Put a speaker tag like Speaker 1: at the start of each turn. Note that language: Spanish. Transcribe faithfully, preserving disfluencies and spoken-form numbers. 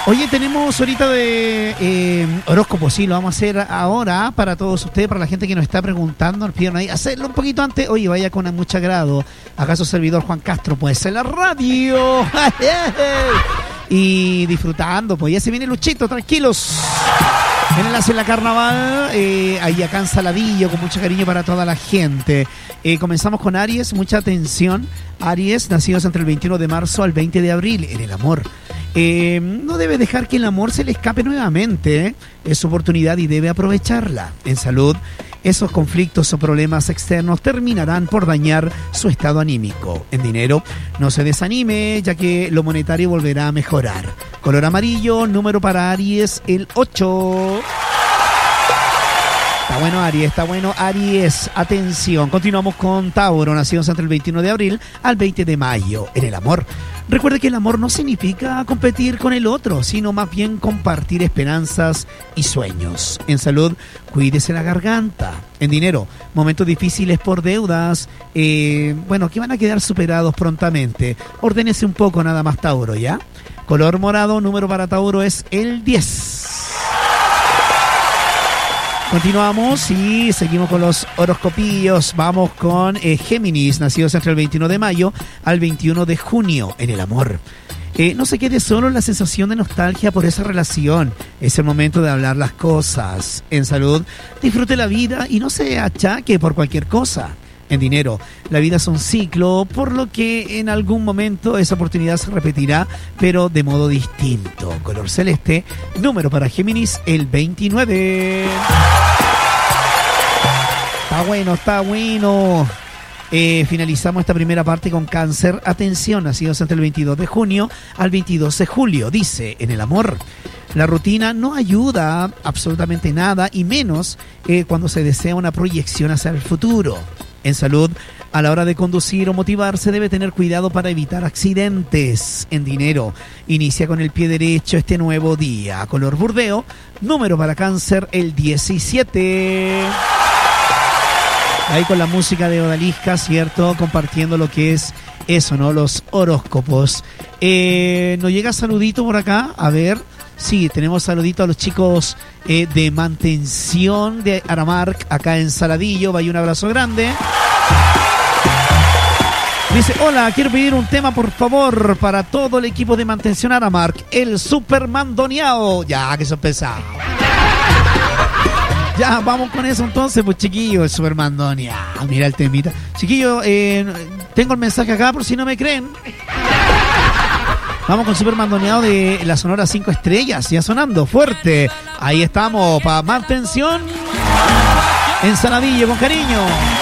Speaker 1: Oye, tenemos ahorita de eh, horóscopo, sí, lo vamos a hacer ahora para todos ustedes, para la gente que nos está preguntando, nos pidieron ahí hacerlo un poquito antes. Oye, vaya con mucho agrado. ¿Acaso servidor Juan Castro puede ser la radio? Y disfrutando, pues ya se viene Luchito, tranquilos. En el Hace la Carnaval, eh, ahí acá en Saladillo, con mucho cariño para toda la gente. Eh, comenzamos con Aries, mucha atención. Aries, nacidos entre el veintiuno de marzo al veinte de abril, en el amor. Eh, no debe dejar que el amor se le escape nuevamente, ¿eh? Es su oportunidad y debe aprovecharla. En salud, esos conflictos o problemas externos terminarán por dañar su estado anímico. En dinero, no se desanime, ya que lo monetario volverá a mejorar. Color amarillo, número para Aries, el ocho. Está bueno Aries, está bueno Aries. Atención, continuamos con Tauro, nacidos entre el veintiuno de abril al veinte de mayo. En el amor, recuerde que el amor no significa competir con el otro, sino más bien compartir esperanzas y sueños. En salud, cuídese la garganta. En dinero, momentos difíciles por deudas, eh, bueno, que van a quedar superados prontamente. Ordénese un poco nada más, Tauro, ¿ya? Color morado, número para Tauro es el diez. Continuamos y seguimos con los horoscopillos. Vamos con eh, Géminis, nacidos entre el veintiuno de mayo al veintiuno de junio, en el amor. Eh, no se quede solo en la sensación de nostalgia por esa relación. Es el momento de hablar las cosas. En salud, disfrute la vida y no se achaque por cualquier cosa. En dinero, la vida es un ciclo, por lo que en algún momento esa oportunidad se repetirá, pero de modo distinto. Color celeste, número para Géminis, el veintinueve. Está bueno, está bueno. Eh, finalizamos esta primera parte con Cáncer. Atención, nacidos entre el veintidós de junio al veintidós de julio. Dice, en el amor, la rutina no ayuda absolutamente nada, y menos eh, cuando se desea una proyección hacia el futuro. En salud, a la hora de conducir o motivarse debe tener cuidado para evitar accidentes. En dinero, inicia con el pie derecho este nuevo día. Color burdeo, número para Cáncer, el diecisiete. Ahí con la música de Odalisca, ¿cierto? Compartiendo lo que es eso, ¿no? Los horóscopos. Eh, nos llega saludito por acá, a ver. Sí, tenemos saludito a los chicos eh, de mantención de Aramark, acá en Saladillo. Vaya, un abrazo grande. Dice, hola, quiero pedir un tema, por favor, para todo el equipo de mantención Aramark, el Supermandoneado. Ya, que son pesados. Ya, vamos con eso entonces, pues chiquillo, el Supermandoneado. Mira el temita. Chiquillo, eh, tengo el mensaje acá por si no me creen. Vamos con Supermandoneado de la Sonora cinco estrellas, ya sonando fuerte. Ahí estamos, para mantención en Saladillo, con cariño.